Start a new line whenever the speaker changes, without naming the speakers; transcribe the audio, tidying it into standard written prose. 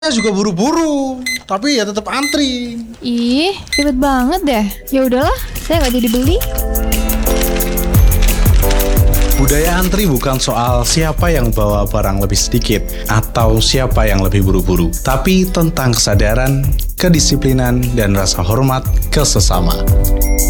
Saya juga buru-buru, tapi ya tetap antri.
Ih, ribet banget deh. Ya udahlah, saya nggak jadi beli.
Budaya antri bukan soal siapa yang bawa barang lebih sedikit atau siapa yang lebih buru-buru, tapi tentang kesadaran, kedisiplinan, dan rasa hormat ke sesama.